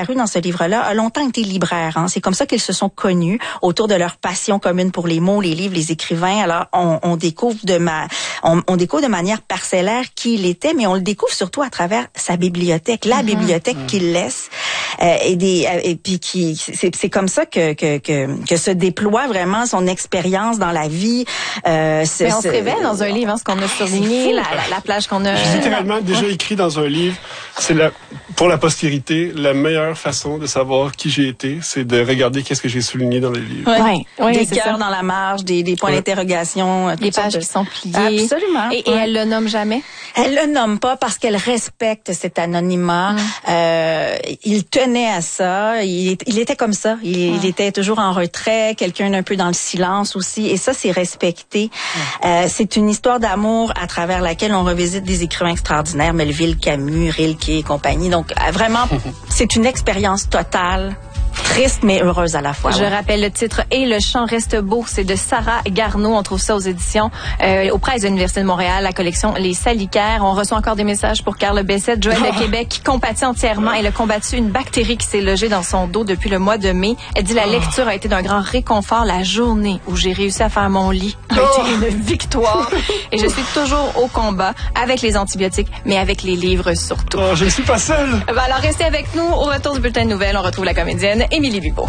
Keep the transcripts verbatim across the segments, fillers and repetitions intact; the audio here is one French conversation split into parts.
apparu dans ce livre-là, a longtemps été libraire. Hein. C'est comme ça qu'ils se sont connus autour de leur passion commune pour les mots, les livres, les écrivains. Alors, on, on découvre de ma, on, on découvre de manière parcellaire qui il était, mais on le découvre surtout à travers sa bibliothèque, la mm-hmm. bibliothèque mm-hmm. qu'il laisse, euh, et des, euh, et puis qui, c'est, c'est comme ça que que que, que se déploie vraiment son expérience dans la vie. Euh, c'est, mais on se révèle dans un livre, hein, ce qu'on a surligné, la, la, la plage qu'on a. J'ai littéralement déjà écrit dans un livre. C'est la, pour la postérité, la meilleure façon de savoir qui j'ai été, c'est de regarder qu'est-ce que j'ai souligné dans les livres. Ouais. Ouais. Ouais, des cœurs dans la marge, des, des points ouais. d'interrogation, les pages de... qui sont pliées. Absolument. Et, et ouais. elle le nomme jamais? Elle le nomme pas parce qu'elle respecte cet anonymat. Mmh. Euh, il tenait à ça. Il, il était comme ça. Il, mmh. il était toujours en retrait, quelqu'un d'un peu dans le silence aussi. Et ça, c'est respecté. Mmh. Euh, c'est une histoire d'amour à travers laquelle on revisite des écrivains extraordinaires, Melville, Camus, Rilke et compagnie. Donc, vraiment, c'est une expérience totale. Triste mais heureuse à la fois. Je ouais. rappelle le titre Et le chant reste beau, c'est de Sarah Garneau. On trouve ça aux éditions euh, aux presses de l'Université de Montréal, la collection Les Salicaires. On reçoit encore des messages pour Carl Bessette, Joël de Québec, qui compatit entièrement. Elle a combattu une bactérie qui s'est logée dans son dos depuis le mois de mai. Elle dit la lecture a été d'un grand réconfort. La journée où j'ai réussi à faire mon lit a été une victoire. Et je suis toujours au combat avec les antibiotiques, mais avec les livres surtout. Oh, je ne suis pas seule. Alors restez avec nous. Au retour du bulletin de nouvelles, on retrouve la comédienne Émilie Bibeau.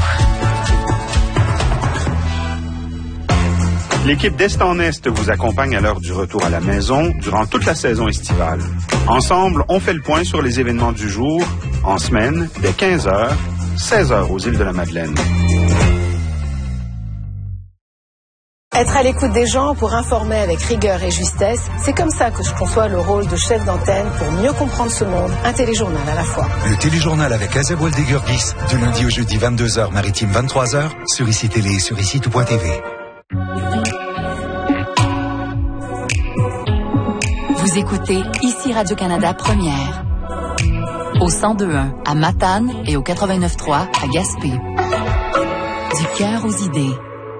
L'équipe d'Est en Est vous accompagne à l'heure du retour à la maison durant toute la saison estivale. Ensemble, on fait le point sur les événements du jour, en semaine, dès quinze heures, seize heures aux îles de la Madeleine. Être à l'écoute des gens pour informer avec rigueur et justesse, c'est comme ça que je conçois le rôle de chef d'antenne pour mieux comprendre ce monde. Un téléjournal à la fois. Le téléjournal avec Azeb Waldegurgis, du lundi au jeudi vingt-deux heures, maritime vingt-trois heures, sur I C I Télé et sur ici tout point T V. Vous écoutez ici Radio-Canada Première. Au cent deux point un à Matane et au quatre-vingt-neuf point trois à Gaspé. Du cœur aux idées.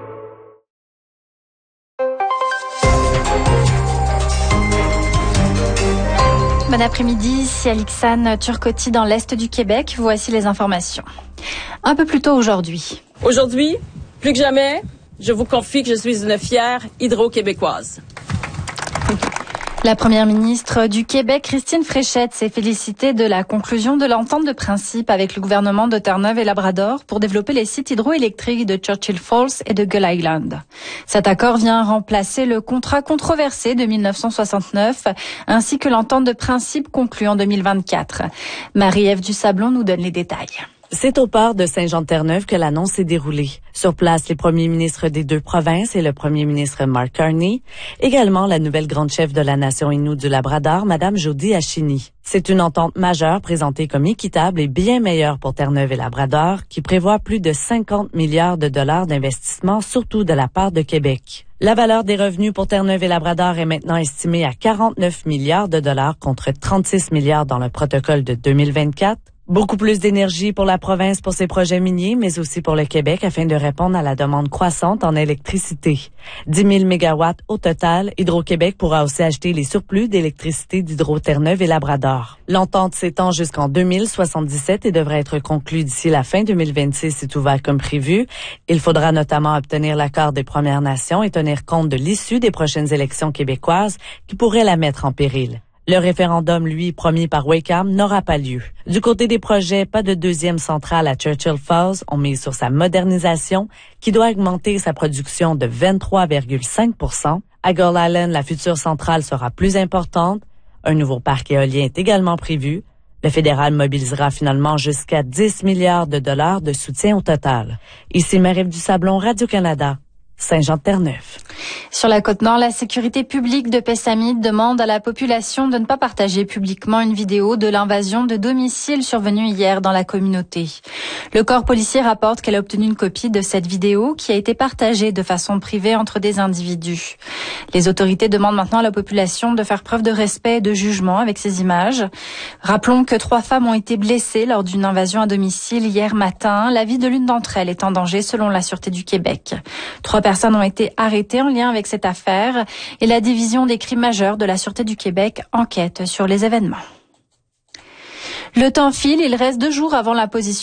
Bon après-midi, ici Alixane Turcotti dans l'Est du Québec. Voici les informations. Un peu plus tôt aujourd'hui. Aujourd'hui, plus que jamais, je vous confie que je suis une fière hydro-québécoise. La première ministre du Québec, Christine Fréchette, s'est félicitée de la conclusion de l'entente de principe avec le gouvernement de Terre-Neuve et Labrador pour développer les sites hydroélectriques de Churchill Falls et de Gull Island. Cet accord vient remplacer le contrat controversé de mille neuf cent soixante-neuf ainsi que l'entente de principe conclue en deux mille vingt-quatre. Marie-Ève Dusablon nous donne les détails. C'est au port de Saint-Jean-de-Terre-Neuve que l'annonce s'est déroulée. Sur place, les premiers ministres des deux provinces et le premier ministre Mark Carney, également la nouvelle grande chef de la nation Innu du Labrador, Madame Jody Achini. C'est une entente majeure présentée comme équitable et bien meilleure pour Terre-Neuve et Labrador, qui prévoit plus de cinquante milliards de dollars d'investissement, surtout de la part de Québec. La valeur des revenus pour Terre-Neuve et Labrador est maintenant estimée à quarante-neuf milliards de dollars contre trente-six milliards dans le protocole de deux mille vingt-quatre. Beaucoup plus d'énergie pour la province pour ses projets miniers, mais aussi pour le Québec afin de répondre à la demande croissante en électricité. dix mille mégawatts au total, Hydro-Québec pourra aussi acheter les surplus d'électricité d'Hydro-Terre-Neuve et Labrador. L'entente s'étend jusqu'en deux mille soixante-dix-sept et devrait être conclue d'ici la fin deux mille vingt-six si tout va comme prévu. Il faudra notamment obtenir l'accord des Premières Nations et tenir compte de l'issue des prochaines élections québécoises qui pourraient la mettre en péril. Le référendum, lui, promis par Wakeham, n'aura pas lieu. Du côté des projets, pas de deuxième centrale à Churchill Falls. On mise sur sa modernisation, qui doit augmenter sa production de vingt-trois virgule cinq pour cent. À Gull Island, la future centrale sera plus importante. Un nouveau parc éolien est également prévu. Le fédéral mobilisera finalement jusqu'à dix milliards de dollars de soutien au total. Ici Marie-Ève Dusablon, Radio-Canada. Saint-Jean-de-Terre-Neuve. Sur la Côte-Nord, la sécurité publique de Pessamit demande à la population de ne pas partager publiquement une vidéo de l'invasion de domicile survenue hier dans la communauté. Le corps policier rapporte qu'elle a obtenu une copie de cette vidéo qui a été partagée de façon privée entre des individus. Les autorités demandent maintenant à la population de faire preuve de respect et de jugement avec ces images. Rappelons que trois femmes ont été blessées lors d'une invasion à domicile hier matin. La vie de l'une d'entre elles est en danger selon la Sûreté du Québec. Trois personnes ont été arrêtées en lien avec cette affaire et la division des crimes majeurs de la Sûreté du Québec enquête sur les événements. Le temps file, il reste deux jours avant la position